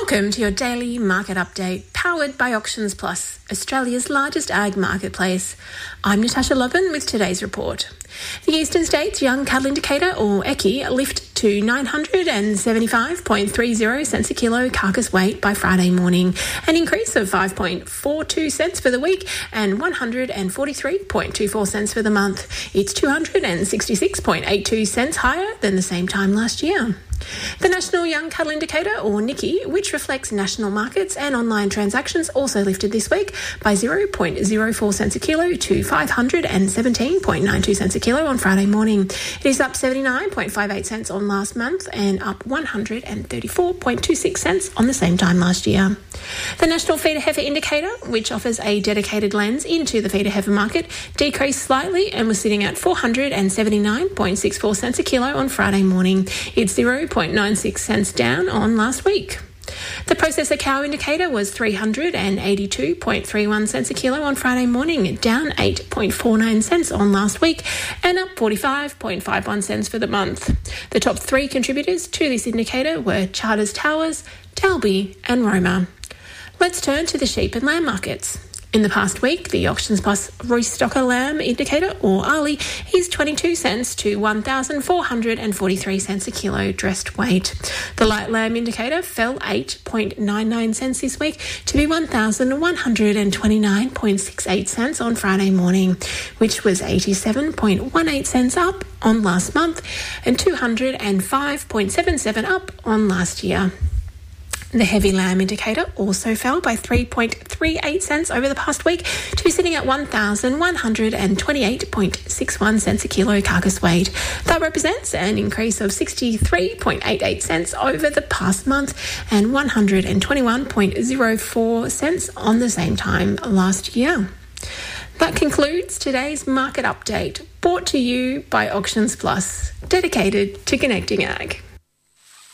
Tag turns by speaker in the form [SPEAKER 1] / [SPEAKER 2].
[SPEAKER 1] Welcome to your daily market update, powered by Auctions Plus, Australia's largest ag marketplace. I'm Natasha Lovin with today's report. The Eastern States Young Cattle Indicator, or EYCI, lift to 975.30 cents a kilo carcass weight by Friday morning, an increase of 5.42 cents for the week and 143.24 cents for the month. It's 266.82 cents higher than the same time last year. The National Young Cattle Indicator, or NYCI, which reflects national markets and online transactions, also lifted this week by 0.04 cents a kilo to 517.92 cents a kilo on Friday morning. It is up 79.58 cents on last month and up 134.26 cents on the same time last year. The National Feeder Heifer Indicator, which offers a dedicated lens into the feeder heifer market, decreased slightly and was sitting at 479.64 cents a kilo on Friday morning. It's 0.96 cents down on last week. The Processor Cow Indicator was 382.31 cents a kilo on Friday morning, down 8.49 cents on last week and up 45.51 cents for the month. The top three contributors to this indicator were Charters Towers, Dalby and Roma. Let's turn to the sheep and lamb markets. In the past week, the Auctions Plus Roystocker Lamb Indicator, or ARLI, is 22 cents to 1,443 cents a kilo dressed weight. The Light Lamb Indicator fell 8.99 cents this week to be 1,129.68 cents on Friday morning, which was 87.18 cents up on last month and 205.77 up on last year. The Heavy Lamb Indicator also fell by 3.38 cents over the past week to be sitting at 1,128.61 cents a kilo carcass weight. That represents an increase of 63.88 cents over the past month and 121.04 cents on the same time last year. That concludes today's market update, brought to you by Auctions Plus, dedicated to connecting ag.